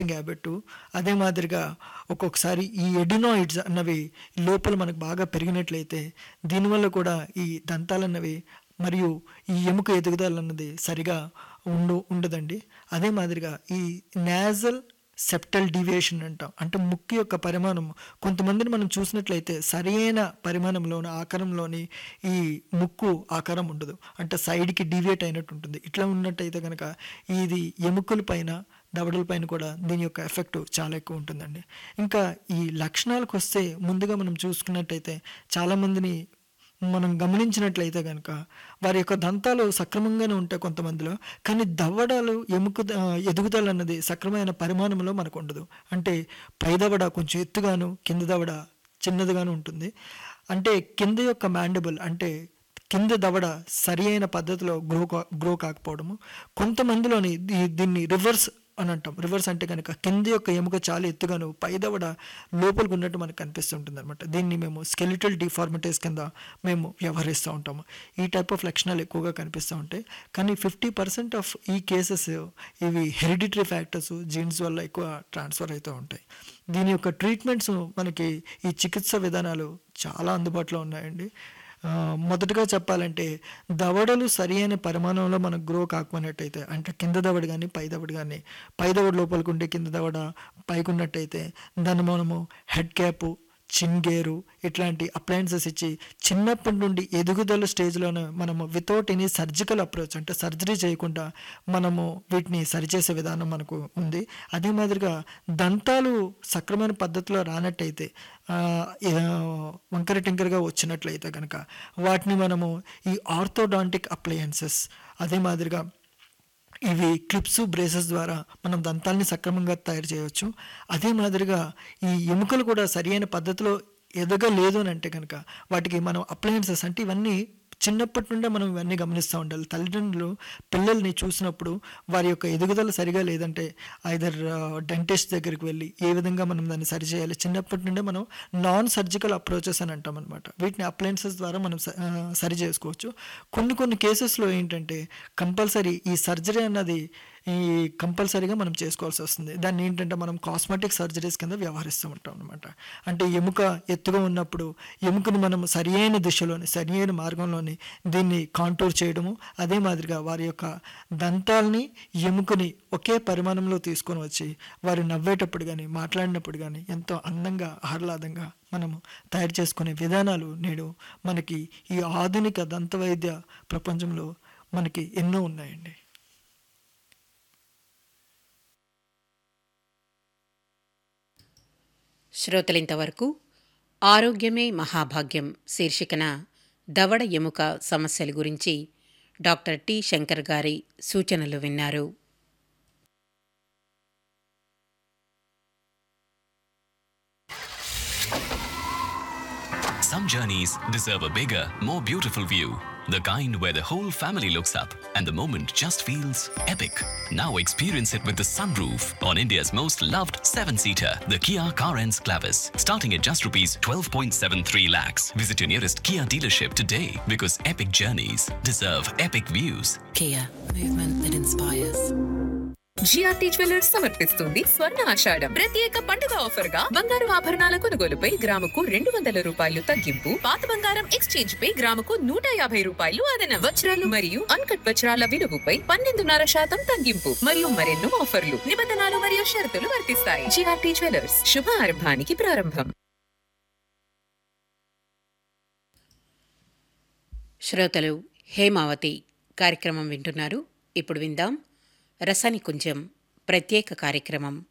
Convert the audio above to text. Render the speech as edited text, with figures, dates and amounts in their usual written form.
Habit. అదే మాదిరిగా ఒక్కొక్కసారి ఈ ఎడినాయిడ్స్ అన్నవి లోపల మనకు బాగా పెరిగినట్లయితే దీనివల్ల కూడా ఈ దంతాలన్నవి మరియు ఈ ఎముక ఎదుగుదల అన్నది సరిగా ఉండదండి. అదే మాదిరిగా ఈ నేజల్ సెప్టల్ డీవియేషన్ అంటాం. అంటే ముక్కు యొక్క పరిమాణం కొంతమందిని మనం చూసినట్లయితే సరైన పరిమాణంలోని ఆకారంలోని ఈ ముక్కు ఆకారం ఉండదు. అంటే సైడ్కి డీవియేట్ అయినట్టు ఉంటుంది. ఇట్లా ఉన్నట్టయితే కనుక ఇది ఎముకల పైన దవడల పైన కూడా దీని యొక్క ఎఫెక్ట్ చాలా ఎక్కువ ఉంటుందండి. ఇంకా ఈ లక్షణాలకు వస్తే ముందుగా మనం చూసుకున్నట్టయితే చాలామందిని మనం గమనించినట్లయితే కనుక వారి యొక్క దంతాలు సక్రమంగానే ఉంటాయి కొంతమందిలో, కానీ దవడలు ఎదుగుదల అన్నది సక్రమైన పరిమాణంలో మనకు ఉండదు. అంటే పై దవడ కొంచెం ఎత్తుగాను కింద దవడ చిన్నదిగాను ఉంటుంది. అంటే కింద యొక్క మ్యాండిబుల్ అంటే కింద దవడ సరి అయిన పద్ధతిలో గ్రో కాకపోవడము. కొంతమందిలోని దీన్ని రివర్స్ అని అంటాం. రివర్స్ అంటే కనుక కింద యొక్క ఎముక చాలా ఎత్తుగాను పై దవడ లోపలికి ఉన్నట్టు మనకు కనిపిస్తుంటుంది అనమాట. దీన్ని మేము స్కెలిటల్ డిఫార్మిటీస్ కింద మేము వ్యవహరిస్తూ ఉంటాము. ఈ టైప్ ఆఫ్ లక్షణాలు ఎక్కువగా కనిపిస్తూ ఉంటాయి. కానీ 50% ఆఫ్ ఈ కేసెస్ ఇవి హెరిడిటరీ ఫ్యాక్టర్స్ జీన్స్ వల్ల ఎక్కువ ట్రాన్స్ఫర్ అవుతూ ఉంటాయి. దీని యొక్క ట్రీట్మెంట్స్ మనకి ఈ చికిత్స విధానాలు చాలా అందుబాటులో ఉన్నాయండి. మొదటగా చెప్పాలంటే దవడలు సరి అయిన పరిమాణంలో మనకు గ్రో కాకపోయినట్టయితే, అంటే కింద దవడ కానీ పై దవడ కానీ, పై దవడ లోపలికి ఉంటే కింద దవడ పైకి ఉన్నట్టయితే దాన్ని మనము హెడ్ క్యాపు, చిన్గేరు ఇట్లాంటి అప్లయన్సెస్ ఇచ్చి చిన్నప్పటి నుండి ఎదుగుదల స్టేజ్లోనే మనము వితౌట్ ఎనీ సర్జికల్ అప్రోచ్ అంటే సర్జరీ చేయకుండా మనము వీటిని సరిచేసే విధానం మనకు ఉంది. అదే మాదిరిగా దంతాలు సక్రమైన పద్ధతిలో రానట్టయితే వంకర టింకరగా వచ్చినట్లయితే కనుక వాటిని మనము ఈ ఆర్థోడాంటిక్ అప్లయన్సెస్, అదే మాదిరిగా ఇవి క్లిప్స్, బ్రేసెస్ ద్వారా మనం దంతాలని సక్రమంగా తయారు చేయవచ్చు. అదే మాదిరిగా ఈ ఎముకలు కూడా సరి అయిన పద్ధతిలో ఎదగలేదు అని అంటే కనుక వాటికి మనం అప్లయన్సెస్ అంటే ఇవన్నీ చిన్నప్పటి నుండే మనం ఇవన్నీ గమనిస్తూ ఉండాలి. తల్లిదండ్రులు పిల్లల్ని చూసినప్పుడు వారి యొక్క ఎదుగుదల సరిగా లేదంటే ఐదర్ డెంటిస్ట్ దగ్గరికి వెళ్ళి ఏ విధంగా మనం దాన్ని సరిచేయాలి, చిన్నప్పటి నుండే మనం నాన్ సర్జికల్ అప్రోచెస్ అని అంటాం అనమాట. వీటిని అప్లయన్సెస్ ద్వారా మనం సరి చేసుకోవచ్చు. కొన్ని కేసెస్లో ఏంటంటే కంపల్సరీ ఈ సర్జరీ అన్నది కంపల్సరీగా మనం చేసుకోవాల్సి వస్తుంది. దాన్ని ఏంటంటే మనం కాస్మెటిక్ సర్జరీస్ కింద వ్యవహరిస్తూ ఉంటాం అనమాట. అంటే ఎముక ఎత్తుగా ఉన్నప్పుడు ఎముకని మనం సరి అయిన దిశలోని సరి అయిన మార్గంలోని దీన్ని కాంటూర్ చేయడము, అదే మాదిరిగా వారి యొక్క దంతాలని ఎముకని ఒకే పరిమాణంలో తీసుకొని వచ్చి వారు నవ్వేటప్పుడు కానీ మాట్లాడినప్పుడు కానీ ఎంతో అందంగా ఆహ్లాదంగా మనము తయారు చేసుకునే విధానాలు నేడు మనకి ఈ ఆధునిక దంతవైద్య ప్రపంచంలో మనకి ఎన్నో ఉన్నాయండి. శ్రోతలింతవరకు ఆరోగ్యమే మహాభాగ్యం శీర్షికన దవడ ఎముక సమస్యల గురించి డాక్టర్ టి శంకర్ గారి సూచనలు విన్నారు. Some journeys deserve a bigger, more beautiful view. The kind where the whole family looks up and the moment just feels epic. Now experience it with the sunroof on India's most loved 7-seater, the Kia Carens Clavis. Starting at just rupees 12.73 lakhs. Visit your nearest Kia dealership today because epic journeys deserve epic views. Kia, movement that inspires. GRT jewellers సమర్పిస్తుంది స్వర్ణ ఆషాఢం ప్రత్యేక పండుగ offer గా బంగారు ఆభరణాల కొనుగోలుపై గ్రాముకు 200 రూపాయలు తగ్గింపు, పాత బంగారం ఎక్స్చేంజ్ పై గ్రాముకు 150 రూపాయలు అదనం, వజ్రాలు మరియు అన్కట్ వజ్రాల విలువపై 12.5% తగ్గింపు మరియు మరెన్నో ఆఫర్లు. నిబంధనలు మరియు షరతులు వర్తిస్తాయి. జిఆర్టీ జ్యువెలర్స్, శుభారంభానికి ప్రారంభం. శ్రోతలు హేమావతి కార్యక్రమం వింటున్నారు. ఇప్పుడు విందాం రసనికుంజం ప్రత్యేక కార్యక్రమం.